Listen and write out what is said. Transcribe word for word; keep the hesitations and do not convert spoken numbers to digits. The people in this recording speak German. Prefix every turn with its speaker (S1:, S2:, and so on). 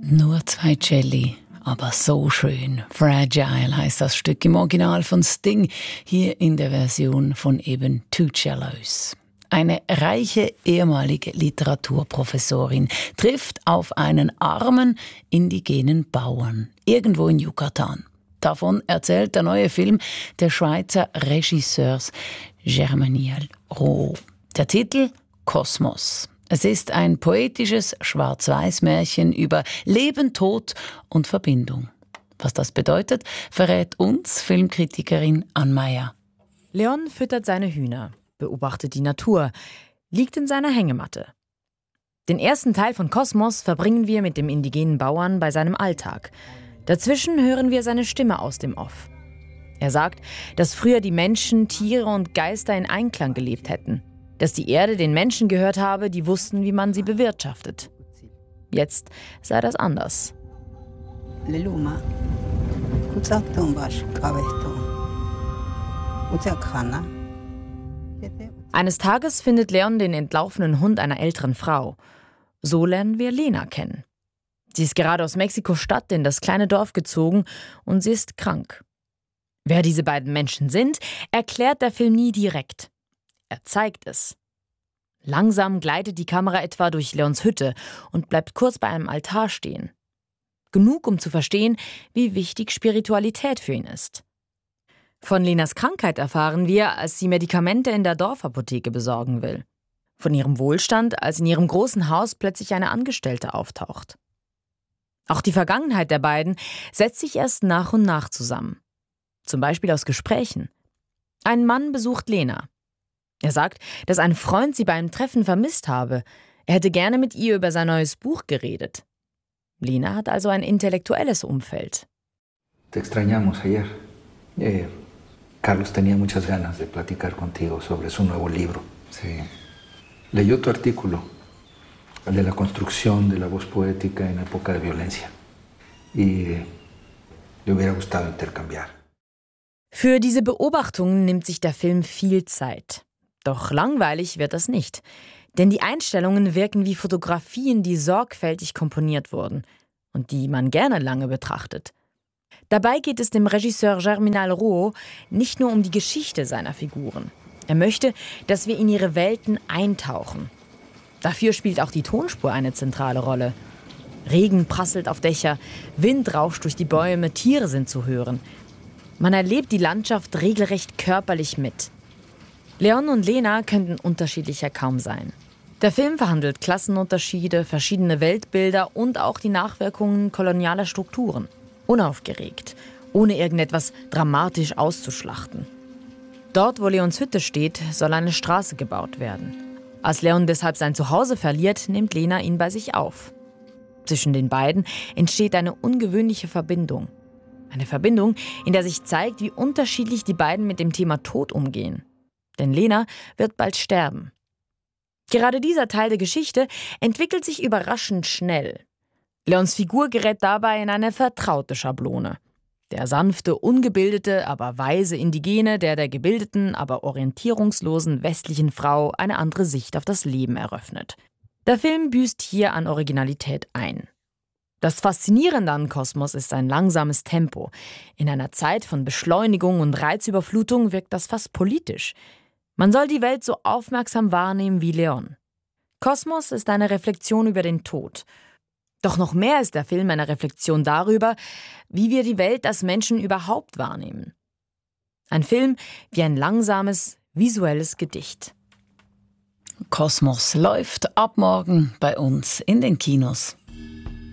S1: Nur zwei Celli, aber so schön. Fragile heißt das Stück im Original von Sting, hier in der Version von eben Two Cellos. Eine reiche ehemalige Literaturprofessorin trifft auf einen armen indigenen Bauern irgendwo in Yucatan. Davon erzählt der neue Film der Schweizer Regisseurs Germinal Rouault. Der Titel Kosmos. Es ist ein poetisches Schwarz-Weiß-Märchen über Leben, Tod und Verbindung. Was das bedeutet, verrät uns Filmkritikerin Ann Meyer.
S2: Leon füttert seine Hühner, beobachtet die Natur, liegt in seiner Hängematte. Den ersten Teil von Kosmos verbringen wir mit dem indigenen Bauern bei seinem Alltag. Dazwischen hören wir seine Stimme aus dem Off. Er sagt, dass früher die Menschen, Tiere und Geister in Einklang gelebt hätten. Dass die Erde den Menschen gehört habe, die wussten, wie man sie bewirtschaftet. Jetzt sei das anders. Eines Tages findet Leon den entlaufenen Hund einer älteren Frau. So lernen wir Lena kennen. Sie ist gerade aus Mexiko-Stadt in das kleine Dorf gezogen und sie ist krank. Wer diese beiden Menschen sind, erklärt der Film nie direkt. Er zeigt es. Langsam gleitet die Kamera etwa durch Leons Hütte und bleibt kurz bei einem Altar stehen. Genug, um zu verstehen, wie wichtig Spiritualität für ihn ist. Von Lenas Krankheit erfahren wir, als sie Medikamente in der Dorfapotheke besorgen will. Von ihrem Wohlstand, als in ihrem großen Haus plötzlich eine Angestellte auftaucht. Auch die Vergangenheit der beiden setzt sich erst nach und nach zusammen. Zum Beispiel aus Gesprächen. Ein Mann besucht Lena. Er sagt, dass ein Freund sie bei einem Treffen vermisst habe. Er hätte gerne mit ihr über sein neues Buch geredet. Lena hat also ein intellektuelles Umfeld.
S3: Te extrañamos ayer. Eh, Carlos tenía muchas ganas de platicar contigo sobre su nuevo libro. Sí. Leyó tu artículo, el de la construcción de la voz poética en época de violencia. Y le hubiera gustado intercambiar.
S2: Für diese Beobachtungen nimmt sich der Film viel Zeit. Doch langweilig wird das nicht. Denn die Einstellungen wirken wie Fotografien, die sorgfältig komponiert wurden und die man gerne lange betrachtet. Dabei geht es dem Regisseur Germinal Rouault nicht nur um die Geschichte seiner Figuren. Er möchte, dass wir in ihre Welten eintauchen. Dafür spielt auch die Tonspur eine zentrale Rolle. Regen prasselt auf Dächer, Wind rauscht durch die Bäume, Tiere sind zu hören. Man erlebt die Landschaft regelrecht körperlich mit. Leon und Lena könnten unterschiedlicher kaum sein. Der Film verhandelt Klassenunterschiede, verschiedene Weltbilder und auch die Nachwirkungen kolonialer Strukturen. Unaufgeregt, ohne irgendetwas dramatisch auszuschlachten. Dort, wo Leons Hütte steht, soll eine Straße gebaut werden. Als Leon deshalb sein Zuhause verliert, nimmt Lena ihn bei sich auf. Zwischen den beiden entsteht eine ungewöhnliche Verbindung. Eine Verbindung, in der sich zeigt, wie unterschiedlich die beiden mit dem Thema Tod umgehen. Denn Lena wird bald sterben. Gerade dieser Teil der Geschichte entwickelt sich überraschend schnell. Leons Figur gerät dabei in eine vertraute Schablone. Der sanfte, ungebildete, aber weise Indigene, der der gebildeten, aber orientierungslosen westlichen Frau eine andere Sicht auf das Leben eröffnet. Der Film büßt hier an Originalität ein. Das Faszinierende an Kosmos ist sein langsames Tempo. In einer Zeit von Beschleunigung und Reizüberflutung wirkt das fast politisch. Man soll die Welt so aufmerksam wahrnehmen wie Leon. Kosmos ist eine Reflexion über den Tod. Doch noch mehr ist der Film eine Reflexion darüber, wie wir die Welt als Menschen überhaupt wahrnehmen. Ein Film wie ein langsames, visuelles Gedicht.
S1: Kosmos läuft ab morgen bei uns in den Kinos.